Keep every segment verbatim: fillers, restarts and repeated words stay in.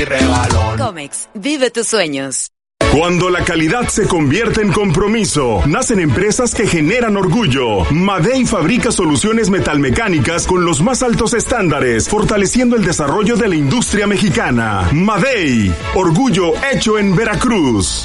Comex, vive tus sueños. Cuando la calidad se convierte en compromiso, nacen empresas que generan orgullo. Madey fabrica soluciones metalmecánicas con los más altos estándares, fortaleciendo el desarrollo de la industria mexicana. Madey, orgullo hecho en Veracruz.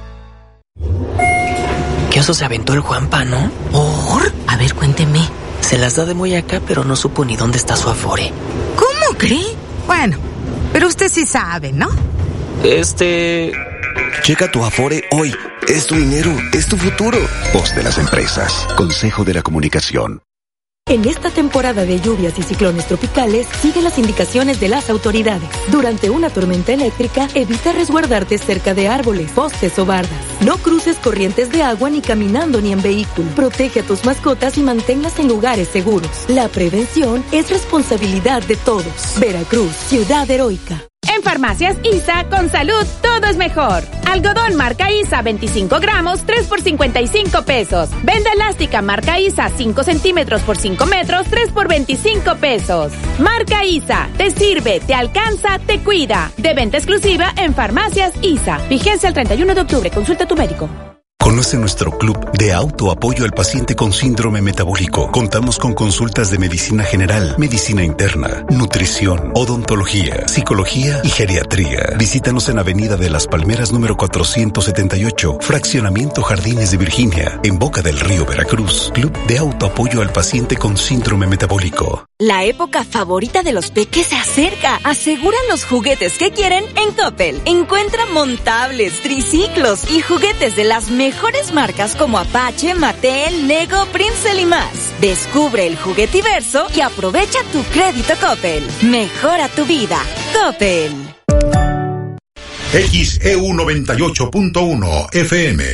¿Qué oso se aventó el Juanpa, no? ¿Por? A ver, cuénteme. Se las da de muy acá, pero no supo ni dónde está su Afore. ¿Cómo cree? Bueno, pero usted sí sabe, ¿no? Este... Checa tu Afore hoy. Es tu dinero, es tu futuro. Voz de las empresas. Consejo de la Comunicación. En esta temporada de lluvias y ciclones tropicales, sigue las indicaciones de las autoridades. Durante una tormenta eléctrica, evita resguardarte cerca de árboles, postes o bardas. No cruces corrientes de agua ni caminando ni en vehículo. Protege a tus mascotas y manténlas en lugares seguros. La prevención es responsabilidad de todos. Veracruz, ciudad heroica. En Farmacias ISA, con salud, todo es mejor. Algodón marca ISA veinticinco gramos, tres por cincuenta y cinco pesos. Venda elástica marca ISA cinco centímetros por cinco metros, tres por veinticinco pesos. Marca ISA, te sirve, te alcanza, te cuida. De venta exclusiva en Farmacias ISA. Vigencia el treinta y uno de octubre, consulta a tu médico. Conoce nuestro club de autoapoyo al paciente con síndrome metabólico. Contamos con consultas de medicina general, medicina interna, nutrición, odontología, psicología y geriatría. Visítanos en Avenida de las Palmeras número cuatrocientos setenta y ocho, Fraccionamiento Jardines de Virginia, en Boca del Río, Veracruz. Club de autoapoyo al paciente con síndrome metabólico. La época favorita de los peques se acerca. Aseguran los juguetes que quieren en Coppel. Encuentra montables, triciclos y juguetes de las mejores marcas como Apache, Mattel, Lego, Princeton y más. Descubre el juguetiverso y aprovecha tu crédito Coppel. Mejora tu vida. Coppel. X E U noventa y ocho punto uno F M.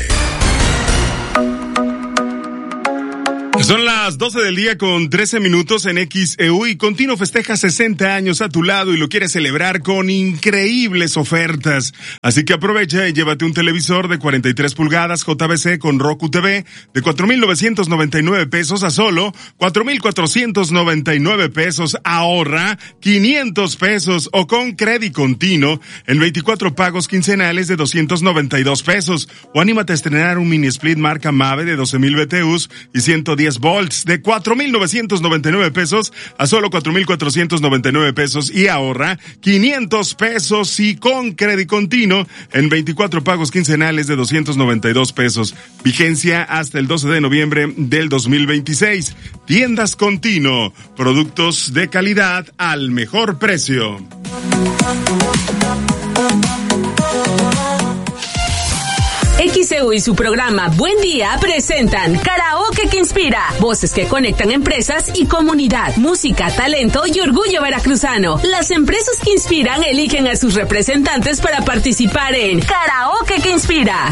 Son las doce del día con trece minutos en X E U y Continuo festeja sesenta años a tu lado y lo quiere celebrar con increíbles ofertas. Así que aprovecha y llévate un televisor de cuarenta y tres pulgadas J B C con Roku T V de cuatro mil novecientos noventa y nueve pesos a solo cuatro mil cuatrocientos noventa y nueve pesos. Ahorra quinientos pesos o con Credit Continuo en veinticuatro pagos quincenales de doscientos noventa y dos pesos. O anímate a estrenar un mini split marca Mave de doce mil B T Us y ciento diez volts de cuatro mil novecientos noventa y nueve pesos a solo cuatro mil cuatrocientos noventa y nueve pesos y ahorra quinientos pesos y con Credit Continuo en veinticuatro pagos quincenales de doscientos noventa y dos pesos. Vigencia hasta el doce de noviembre del dos mil veintiséis. Tiendas Continuo, productos de calidad al mejor precio. X E U y su programa Buen Día presentan Karaoke que Inspira, voces que conectan empresas y comunidad, música, talento y orgullo veracruzano. Las empresas que inspiran eligen a sus representantes para participar en Karaoke que Inspira.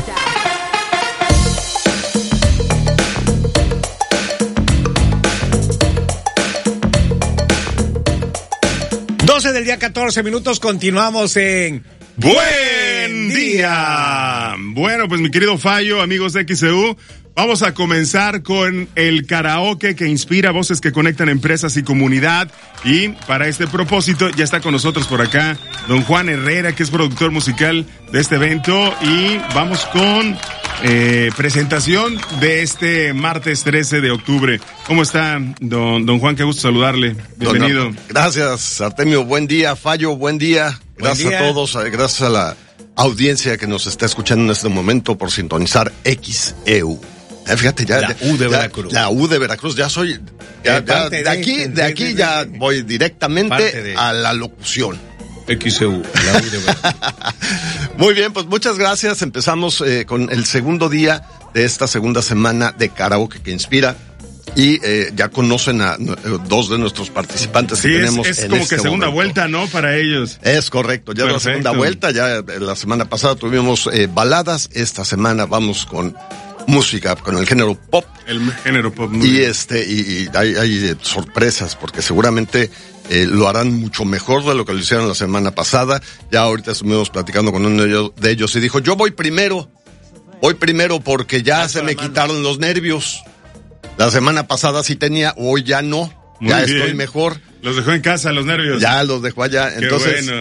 doce del día, catorce minutos, continuamos en Buen Día. Bueno, pues mi querido Fallo, amigos de X E U, vamos a comenzar con el karaoke que inspira, voces que conectan empresas y comunidad. Y para este propósito ya está con nosotros por acá don Juan Herrera, que es productor musical de este evento. Y vamos con eh, presentación de este martes trece de octubre. ¿Cómo está, don, don Juan? Qué gusto saludarle. Bienvenido. Don, gracias, Artemio. Buen día, Fallo. Buen día. Gracias buen día. a todos. Gracias a la audiencia que nos está escuchando en este momento por sintonizar X E U. Eh, fíjate, ya, la ya, U de ya, Veracruz. La U de Veracruz, ya soy, ya, ya, de, de aquí, de, de aquí de, ya de, voy directamente de, a la locución. X E U, la U de Veracruz. Muy bien, pues muchas gracias. Empezamos eh, con el segundo día de esta segunda semana de Karaoke que Inspira. Y eh, ya conocen a uh, dos de nuestros participantes sí, que tenemos es, es en como este que segunda momento. vuelta, ¿no? Para ellos. Es correcto, ya Perfecto. la segunda vuelta, ya la semana pasada tuvimos eh, baladas, esta semana vamos con música, con el género pop. El género pop. Y bien. este, y, y hay, hay sorpresas, porque seguramente eh, lo harán mucho mejor de lo que lo hicieron la semana pasada. Ya ahorita estuvimos platicando con uno de ellos, de ellos y dijo, yo voy primero, voy primero porque ya Eso se me mano. quitaron los nervios. La semana pasada sí tenía, hoy ya no. Muy ya bien. Estoy mejor. Los dejó en casa, los nervios. Ya los dejó allá. Qué Entonces, bueno.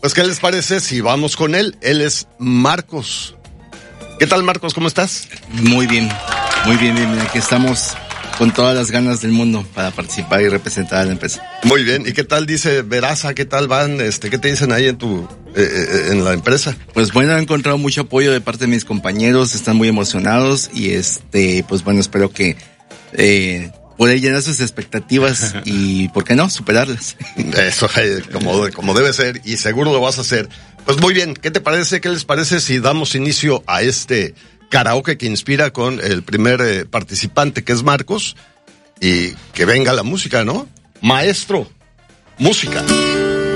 Pues, ¿qué les parece si vamos con él? Él es Marcos. ¿Qué tal, Marcos? ¿Cómo estás? Muy bien, muy bien, bien, bien. Aquí estamos con todas las ganas del mundo para participar y representar a la empresa. Muy bien. ¿Y qué tal dice Veraza? ¿Qué tal van? Este, ¿qué te dicen ahí en tu, eh, en la empresa? Pues bueno, he encontrado mucho apoyo de parte de mis compañeros, están muy emocionados y este, pues bueno, espero que, eh, poder llenar sus expectativas y, ¿por qué no?, superarlas. Eso, como, como debe ser, y seguro lo vas a hacer. Pues muy bien, ¿qué te parece? ¿Qué les parece si damos inicio a este karaoke que inspira con el primer eh, participante, que es Marcos, y que venga la música, ¿no? Maestro, música.